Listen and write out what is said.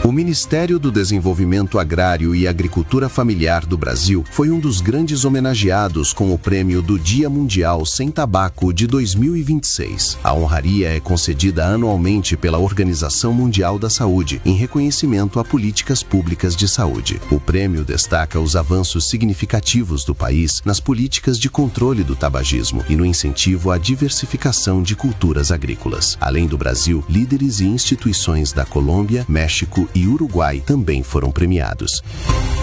O Ministério do Desenvolvimento Agrário e Agricultura Familiar do Brasil foi um dos grandes homenageados com o prêmio do Dia Mundial Sem Tabaco de 2026. A honraria é concedida anualmente pela Organização Mundial da Saúde, em reconhecimento a políticas públicas de saúde. O prêmio destaca os avanços significativos do país nas políticas de controle do tabagismo e no incentivo à diversificação de culturas agrícolas. Além do Brasil, líderes e instituições da Colômbia, México e Uruguai também foram premiados.